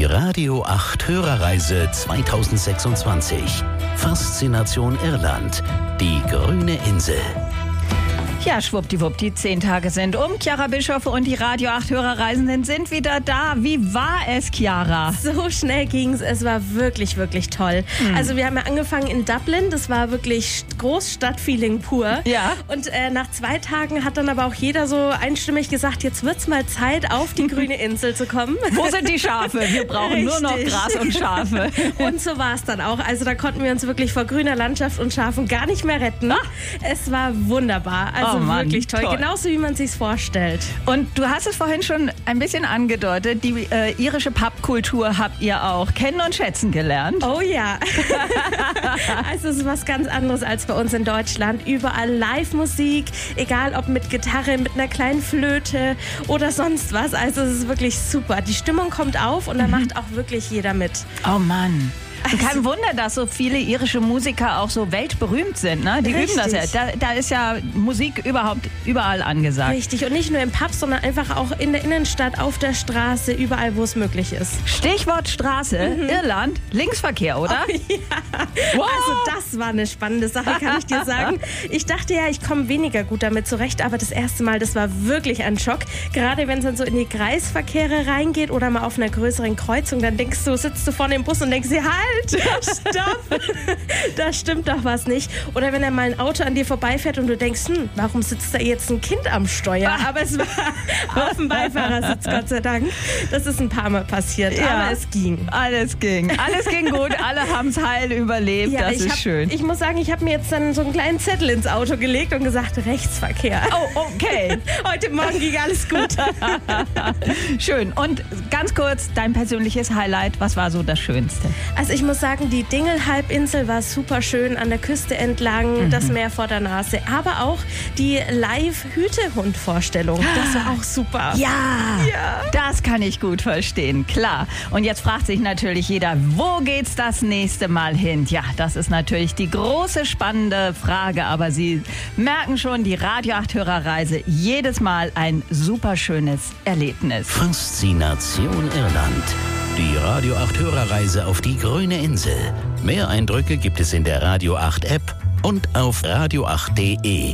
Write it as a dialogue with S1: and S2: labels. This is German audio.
S1: Die Radio 8 Hörerreise 2026. Faszination Irland. Die grüne Insel.
S2: Ja, schwuppdiwupp, die 10 Tage sind um. Chiara Bischoff und die Radio 8 Hörerreisenden sind wieder da. Wie war es, Chiara?
S3: So schnell ging's. Es war wirklich, wirklich toll. Also wir haben ja angefangen in Dublin. Das war wirklich Großstadtfeeling pur.
S2: Ja.
S3: Und nach 2 Tagen hat dann aber auch jeder so einstimmig gesagt, jetzt wird's mal Zeit, auf die grüne Insel zu kommen.
S2: Wo sind die Schafe? Wir brauchen nur noch Gras und Schafe.
S3: Und so war es dann auch. Also da konnten wir uns wirklich vor grüner Landschaft und Schafen gar nicht mehr retten. Es war wunderbar. Also wirklich toll. Genauso wie man es sich vorstellt.
S2: Und du hast es vorhin schon ein bisschen angedeutet, die irische Pubkultur habt ihr auch kennen und schätzen gelernt.
S3: Oh ja. Also es ist was ganz anderes als bei uns in Deutschland. Überall Live-Musik, egal ob mit Gitarre, mit einer kleinen Flöte oder sonst was. Also es ist wirklich super. Die Stimmung kommt auf und da macht auch wirklich jeder mit.
S2: Oh Mann. Und kein Wunder, dass so viele irische Musiker auch so weltberühmt sind. Ne? Die üben das ja. Da ist ja Musik überall angesagt.
S3: Richtig. Und nicht nur im Pub, sondern einfach auch in der Innenstadt, auf der Straße, überall, wo es möglich ist.
S2: Stichwort Straße, Irland, Linksverkehr, oder?
S3: Oh, ja. Wow. Also das war eine spannende Sache, kann ich dir sagen. Ich dachte ja, ich komme weniger gut damit zurecht, aber das erste Mal, das war wirklich ein Schock. Gerade wenn es dann so in die Kreisverkehre reingeht oder mal auf einer größeren Kreuzung, dann sitzt du vorne im Bus und denkst dir, halt, stopp, da stimmt doch was nicht. Oder wenn dann mal ein Auto an dir vorbeifährt und du denkst, warum sitzt da jetzt ein Kind am Steuer? Aber es war auf dem Beifahrersitz, Gott sei Dank. Das ist ein paar Mal passiert, aber es ging.
S2: Alles ging gut, alle haben es heil überlebt,
S3: ja,
S2: das ist schön.
S3: Ich muss sagen, ich habe mir jetzt dann so einen kleinen Zettel ins Auto gelegt und gesagt, Rechtsverkehr.
S2: Oh, okay.
S3: Heute Morgen ging alles gut.
S2: Schön. Und ganz kurz, dein persönliches Highlight, was war so das Schönste?
S3: Also ich muss sagen, die Dingle-Halbinsel war super schön, an der Küste entlang, das Meer vor der Nase. Aber auch die Live-Hütehund-Vorstellung, das war auch super.
S2: Ja, das kann ich gut verstehen, klar. Und jetzt fragt sich natürlich jeder, wo geht's das nächste Mal hin? Ja, das ist natürlich die große, spannende Frage. Aber Sie merken schon, die Radio 8 Hörerreise, jedes Mal ein super schönes Erlebnis.
S1: Faszination Irland. Die Radio 8 Hörerreise auf die grüne Insel. Mehr Eindrücke gibt es in der Radio 8 App und auf radio8.de.